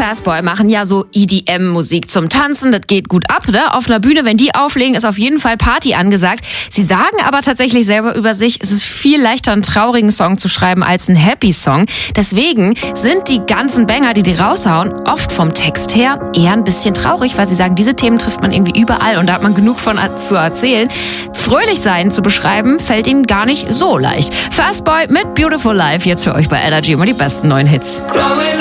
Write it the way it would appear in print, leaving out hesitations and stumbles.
Fastboy machen ja so EDM-Musik zum Tanzen, das geht gut ab, ne? Auf einer Bühne, wenn die auflegen, ist auf jeden Fall Party angesagt. Sie sagen aber tatsächlich selber über sich, es ist viel leichter, einen traurigen Song zu schreiben als einen Happy-Song. Deswegen sind die ganzen Banger, die raushauen, oft vom Text her eher ein bisschen traurig, weil sie sagen, diese Themen trifft man irgendwie überall und da hat man genug von zu erzählen. Fröhlich sein zu beschreiben, fällt ihnen gar nicht so leicht. Fastboy mit Beautiful Life, jetzt für euch bei Energy immer die besten neuen Hits.